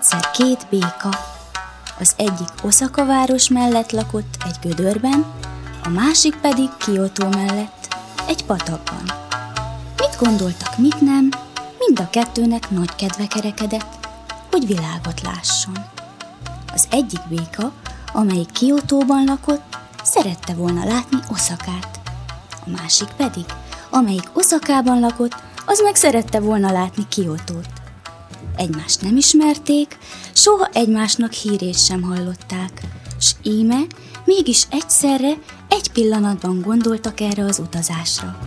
egyszer két béka. Az egyik Oszaka város mellett lakott egy gödörben, a másik pedig Kiotó mellett, egy patakban. Mit gondoltak, mit nem, mind a kettőnek nagy kedve kerekedett, hogy világot lásson. Az egyik béka, amelyik Kiotóban lakott, szerette volna látni Oszakát. A másik pedig, amelyik Oszakában lakott, az meg szerette volna látni Kiotót. Egymást nem ismerték, soha egymásnak hírét sem hallották, s íme mégis egyszerre, egy pillanatban gondoltak erre az utazásra.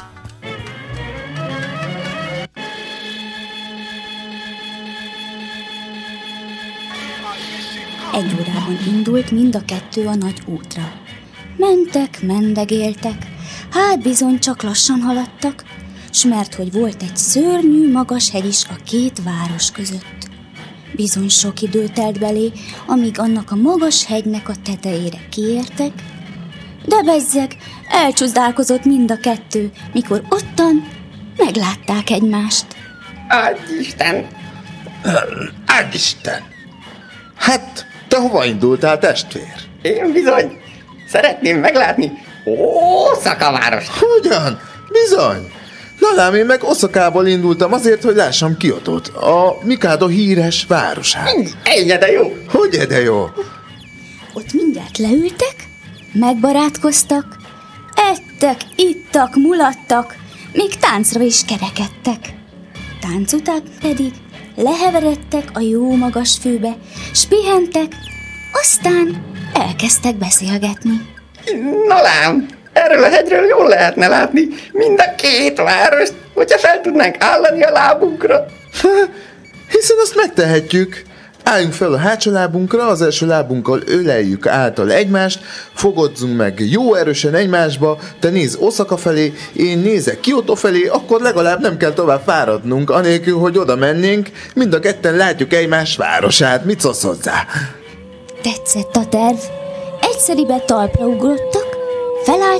Egy órában indult mind a kettő a nagy útra. Mentek, mendegéltek, hát bizony csak lassan haladtak, s mert hogy volt egy szörnyű magas hegy is a két város között. Bizony sok idő telt belé, amíg annak a magas hegynek a tetejére kiértek, de bezzeg, elcsúszdálkozott mind a kettő, mikor ottan meglátták egymást. Áld Isten! Áld Isten! Hát, te hova indultál, testvér? Én bizony szeretném meglátni Oszaka várost. Hogyan? Bizony! Lám, én meg Oszakából indultam azért, hogy lássam Kiotót, a Mikado híres városát. Ennyi, de jó! Hogy de jó? Ott mindjárt leültek, megbarátkoztak, ettek, ittak, mulattak, még táncra is kerekedtek. Tánc után pedig leheveredtek a jó magas fűbe, s pihentek, aztán elkezdtek beszélgetni. Na lám, erről a hegyről jól lehetne látni mind a két várost, hogyha fel tudnánk állani a lábunkra. Hiszen azt megtehetjük. Álljunk fel a hátsó lábunkra, az első lábunkkal öleljük által egymást, fogozzunk meg jó erősen egymásba, te nézz Oszaka felé, én nézek Kiotó felé, akkor legalább nem kell tovább fáradnunk, anélkül, hogy oda mennénk, mind a ketten látjuk egymás városát. Mit szólsz hozzá? Tetszett a terv. Egyszeribe talpra ugrottak, felálltak,